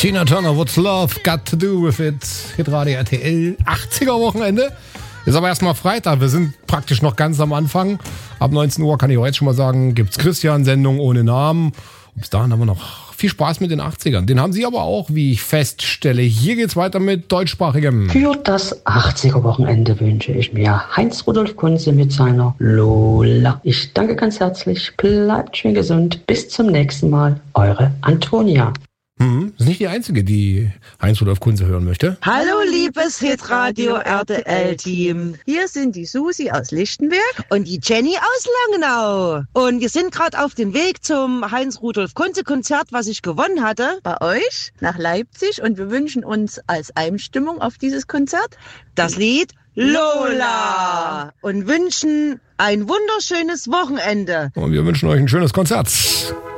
Tina Turner, What's Love Got to Do with It? Hitradio RTL, 80er Wochenende. Ist aber erstmal Freitag, wir sind praktisch noch ganz am Anfang. Ab 19 Uhr kann ich heute schon mal sagen, gibt's Christian-Sendung ohne Namen. Und bis dahin haben wir noch viel Spaß mit den 80ern. Den haben Sie aber auch, wie ich feststelle. Hier geht's weiter mit deutschsprachigem. Für das 80er-Wochenende wünsche ich mir Heinz-Rudolf Kunze mit seiner Lola. Ich danke ganz herzlich, bleibt schön gesund. Bis zum nächsten Mal, eure Antonia. Ist nicht die Einzige, die Heinz-Rudolf Kunze hören möchte. Hallo liebes Hitradio RTL-Team. Hier sind die Susi aus Lichtenberg und die Jenny aus Langenau. Und wir sind gerade auf dem Weg zum Heinz-Rudolf Kunze-Konzert, was ich gewonnen hatte, bei euch nach Leipzig. Und wir wünschen uns als Einstimmung auf dieses Konzert das Lied Lola und wünschen ein wunderschönes Wochenende. Und wir wünschen euch ein schönes Konzert.